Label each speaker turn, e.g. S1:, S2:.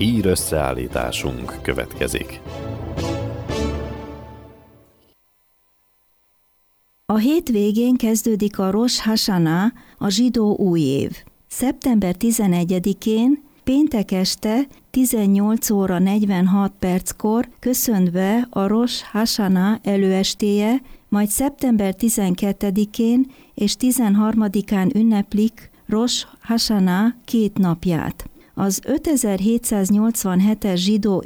S1: hír összeállításunk következik.
S2: A hétvégén kezdődik a Rosh Hashanah, a zsidó új év. Szeptember 11-én, péntek este 18 óra 46 perckor köszönt be a Rosh Hashanah előestéje, majd szeptember 12-én és 13-án ünneplik Rosh Hashanah 2 napját. Az 5787-es zsidó